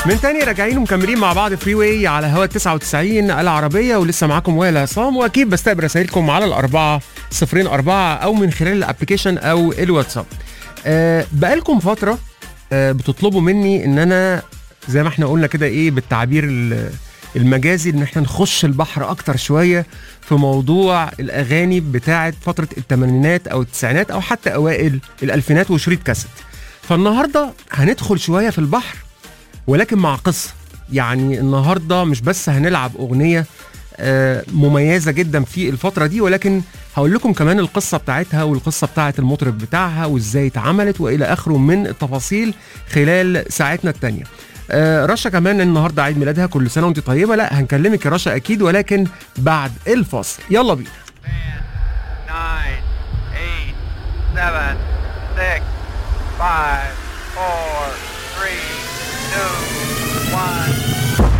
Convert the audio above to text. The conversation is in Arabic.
من تاني راجعين ومكملين مع بعض فري واي على هوا 99 العربية، ولسه معاكم وائل عصام، واكيد بستقبل رسائلكم على 4004 او من خلال الابلكيشن او الواتساب. بقالكم فترة بتطلبوا مني ان انا زي ما احنا قلنا كده ايه بالتعبير المجازي ان احنا نخش البحر اكتر شوية في موضوع الاغاني بتاعت فترة الثمانينات او التسعينات او حتى اوائل الالفينات وشريط كاسيت. فالنهاردة هندخل شوية في البحر ولكن مع قصة. يعني النهاردة مش بس هنلعب أغنية مميزة جدا في الفترة دي، ولكن هقول لكم كمان القصة بتاعتها والقصة بتاعت المطرب بتاعها وازاي اتعملت وإلى آخره من التفاصيل خلال ساعتنا التانية. رشا كمان النهاردة عيد ميلادها، كل سنة وانت طيبة. لا هنكلمك يا رشا أكيد، ولكن بعد الفاصل. يلا بينا. 9 8 7 6 5 4